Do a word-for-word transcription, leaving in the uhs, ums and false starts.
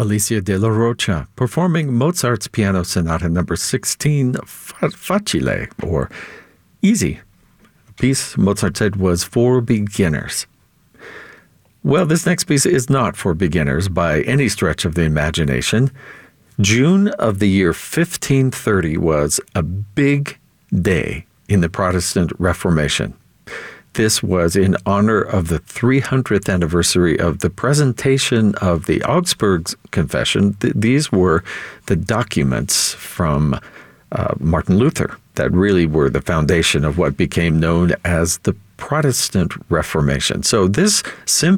Alicia de la Rocha performing Mozart's Piano Sonata number sixteen, Facile, or Easy, a piece Mozart said was for beginners. Well, this next piece is not for beginners by any stretch of the imagination. June of the year fifteen thirty was a big day in the Protestant Reformation. This was in honor of the three hundredth anniversary of the presentation of the Augsburg Confession. Th- these were the documents from uh, Martin Luther that really were the foundation of what became known as the Protestant Reformation. So this symphony